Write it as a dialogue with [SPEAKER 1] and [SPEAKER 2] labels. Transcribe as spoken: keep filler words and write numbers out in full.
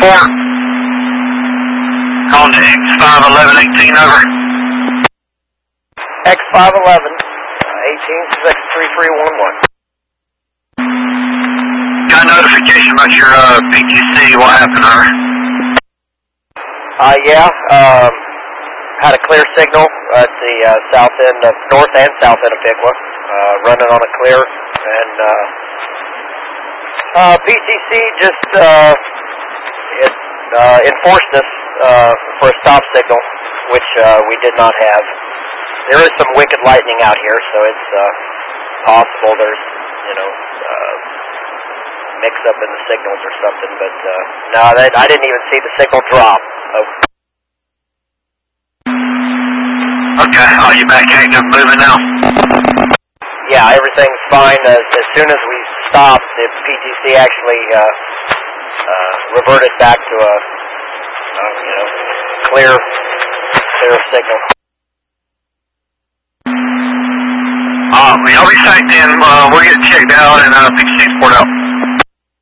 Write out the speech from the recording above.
[SPEAKER 1] four. Calling to X five eleven eighteen, over.
[SPEAKER 2] X five eleven, eighteen six three three one one.
[SPEAKER 1] Got a notification about your uh, P T C. What happened, over?
[SPEAKER 2] Uh, yeah, um, had a clear signal at the uh, south end of, north and south end of Piqua, uh, running on a clear, and uh, uh, P T C just uh, it, uh, enforced us uh, for a stop signal, which uh, we did not have. There is some wicked lightning out here, so it's uh, possible there's, you know, uh, mix-up in the signals or something, but uh, no, that, I didn't even see the signal drop. Oh.
[SPEAKER 1] Okay, are you back active, moving now?
[SPEAKER 2] Yeah, everything's fine. As, as soon as we stopped, the P T C actually uh, uh, reverted back to a, uh, you know, clear, clear signal.
[SPEAKER 1] Uh, y'all be sacked in, uh, we'll get checked out and uh, P T C support out.